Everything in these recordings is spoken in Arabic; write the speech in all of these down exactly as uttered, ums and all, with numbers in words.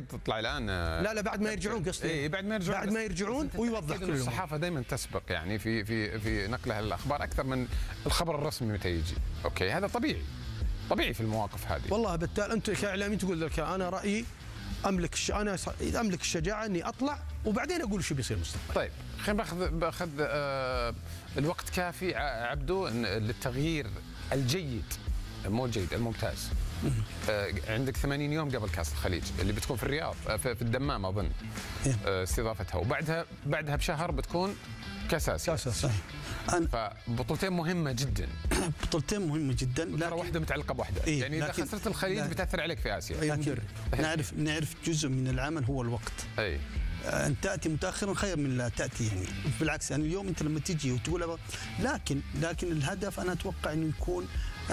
تطلع الان لا لا بعد ما يرجعون قصدي. اي بعد ما يرجعون بعد ما يرجعون ويوضح كل الصحافه دائما تسبق يعني في في في نقلها للاخبار اكثر من الخبر الرسمي متى يجي. اوكي هذا طبيعي طبيعي في المواقف هذه. والله بالتالي انت كاعلامي تقول لك انا رايي املك الش... انا املك الشجاعه اني اطلع وبعدين اقول شو بيصير مستقبلا. طيب خلينا باخذ باخذ آه الوقت كافي عبدو للتغيير الجيد مو الجيد الممتاز. آه عندك ثمانين يوم قبل كاس الخليج اللي بتكون في الرياض في, في الدمام اظن آه استضافتها، وبعدها بعدها بشهر بتكون كاس اسيا. كاس اسيا فبطولتين مهمه جدا. بطولتين مهمه جدا لكن واحده متعلقه بواحده. إيه؟ يعني اذا خسرت الخليج بتاثر عليك في اسيا. لكن نعرف نعرف جزء من العمل هو الوقت. اي أن تأتي متأخرا خير من لا تأتي يعني بالعكس. يعني اليوم أنت لما تجي وتقول لكن لكن الهدف أنا أتوقع أنه يكون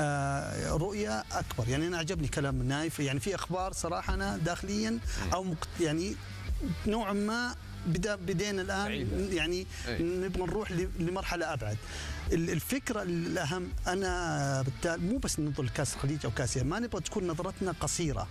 آه رؤية أكبر. يعني أنا عجبني كلام نايف. يعني في أخبار صراحة أنا داخليا أو يعني نوعا ما بدا بدينا الان يعني نبغى نروح لمرحله ابعد. الفكره الاهم انا بالتالي مو بس ننظر لكاس الخليج او كاس، ما نبغى تكون نظرتنا قصيره.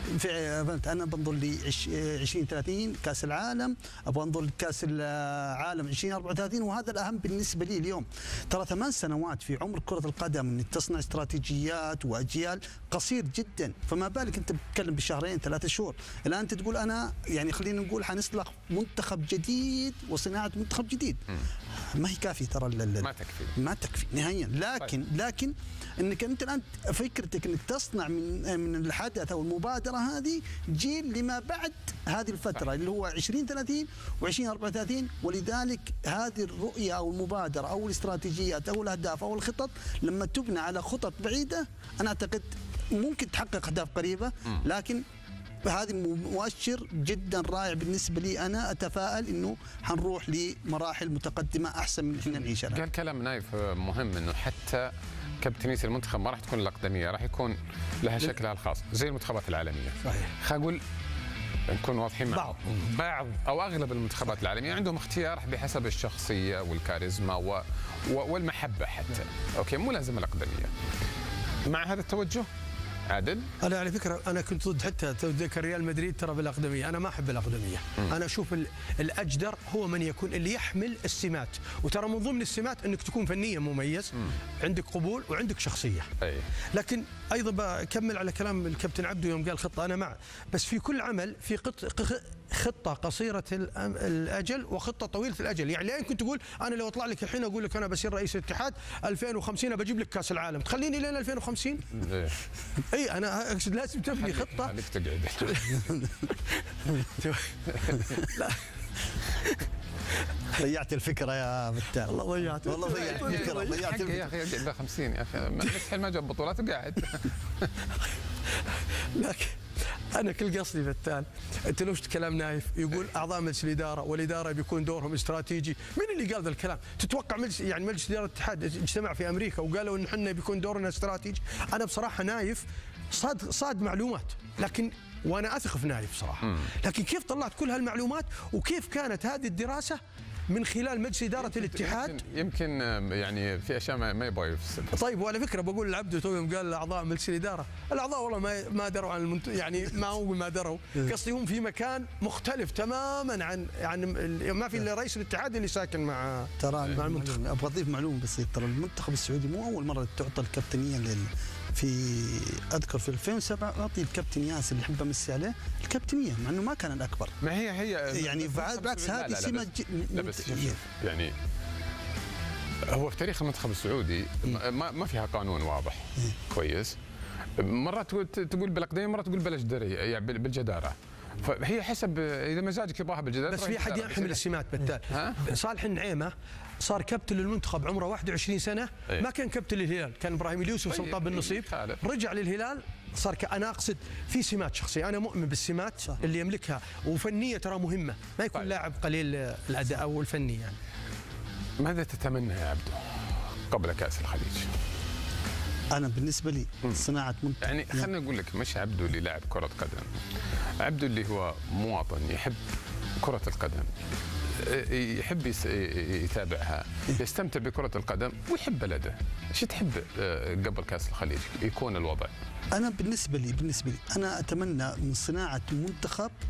فهمت؟ انا بنظر ل عشرين ثلاثين كاس العالم، ابغى انظر لكاس العالم عشرين أربعة وثلاثين، وهذا الاهم بالنسبه لي اليوم. ترى ثمان سنوات في عمر كره القدم انك تصنع استراتيجيات واجيال قصير جدا، فما بالك انت بتتكلم بشهرين ثلاثة شهور. الان انت تقول انا يعني خلينا نقول حنسلق منتخب جديد وصناعه منتخب جديد. ما هي كافيه ترى. ما تكفي ما تكفي نهائيا. لكن طيب. لكن انك انت الان فكرتك انك تصنع من من الحدث او المبادره هذه جيل لما بعد هذه الفتره صح. اللي هو عشرين ثلاثين وعشرين أربعة وثلاثين. ولذلك هذه الرؤيه او المبادره او الاستراتيجيات او الاهداف او الخطط لما تبنى على خطط بعيده انا اعتقد ممكن تحقق اهداف قريبه، لكن هذا مؤشر جدا رائع بالنسبه لي. انا اتفائل انه حنروح لمراحل متقدمه احسن من احنا نعيشها. قال كلام نايف مهم انه حتى كابتنية المنتخب ما راح تكون الاقدميه، راح يكون لها شكلها الخاص زي المنتخبات العالميه. صحيح. خلينا نقول نكون واضحين مع بعض بعض او اغلب المنتخبات العالميه عندهم اختيار بحسب الشخصيه والكاريزما و... و... والمحبه حتى. اوكي مو لازم الاقدميه. مع هذا التوجه عادل؟ انا على فكره انا كنت ضد حتى تذكر ريال مدريد ترى بالاقدميه، انا ما احب الاقدميه. م. انا اشوف الاجدر هو من يكون اللي يحمل السمات، وترى من ضمن السمات انك تكون فنيا مميز، م. عندك قبول وعندك شخصيه. أي. لكن ايضا بكمل على كلام الكابتن عبدو يوم قال خطه، انا مع، بس في كل عمل في خطه قصيره الاجل وخطه طويله الاجل. يعني لا يمكن تقول انا لو اطلع لك الحين اقول لك انا بصير رئيس الاتحاد ألفين وخمسين بجيب لك كاس العالم، تخليني لين ألفين وخمسين؟ إيه. اي انا اقصد لازم تبني خطه. خليك تقعد. لا ضيعت الفكره يا بتال. والله ضيعت والله ضيعت الفكره. ضيعت يا اخي اقعد ل خمسين يا اخي مستحيل ما جاب بطولات وقاعد. لكن انا كل قصدي بتال انت لو شفت كلام نايف يقول اعضاء مجلس الاداره والاداره بيكون دورهم استراتيجي، من اللي قال ذا الكلام؟ تتوقع مجلس يعني مجلس اداره الاتحاد اجتمع في امريكا وقالوا ان احنا بيكون دورنا استراتيجي؟ انا بصراحه نايف صاد صاد معلومات، لكن وانا اثق في نايف صراحه، لكن كيف طلعت كل هالمعلومات وكيف كانت هذه الدراسه من خلال مجلس اداره الاتحاد؟ يمكن, يمكن يعني في اشياء ما يبغى يفسر. طيب وعلى فكره بقول لعبده تو يوم قال اعضاء مجلس الاداره، الاعضاء والله ما ما دروا عن المنت... يعني ما هو ما دروا، قصدي هم في مكان مختلف تماما عن عن ما في الا رئيس الاتحاد اللي ساكن مع ترى مع المنتخب. ابغى اضيف معلومه بسيطه، ترى المنتخب السعودي مو اول مره تعطى الكابتنيه لل في اذكر في ألفين وسبعة اعطي الكابتن ياسر اللي احب امسي عليه الكابتنيه مع انه ما كان الاكبر. ما هي هي يعني بالعكس هذه سمه لا بس يعني هو في تاريخ المنتخب السعودي ما ما فيها قانون واضح كويس. مرات تقول بالاقدميه مرات تقول بلاش دري يعني بالجداره، فهي حسب اذا مزاجك يبغاها بالجداره. بس في حد يحمل السمات بالتالي. صالح النعيمه صار كابتن للمنتخب عمره واحد وعشرين سنه، ما كان كابتن للهلال، كان ابراهيم اليوسف سلطان بن نصيب، رجع للهلال صار. انا اقصد في سمات شخصيه، انا مؤمن بالسمات صح. اللي يملكها، وفنيه ترى مهمه، ما يكون طيب. لاعب قليل الاداء او الفني. يعني ماذا تتمنى يا عبدو قبل كاس الخليج؟ انا بالنسبه لي صناعه منتخب، يعني خلينا نقول لك مش عبدو اللي لاعب كره قدم، عبدو اللي هو مواطن يحب كره القدم، يحب يتابعها، يستمتع بكرة القدم ويحب بلده. ايش تحب قبل كأس الخليج يكون الوضع؟ أنا بالنسبة لي بالنسبة لي أنا أتمنى من صناعة منتخب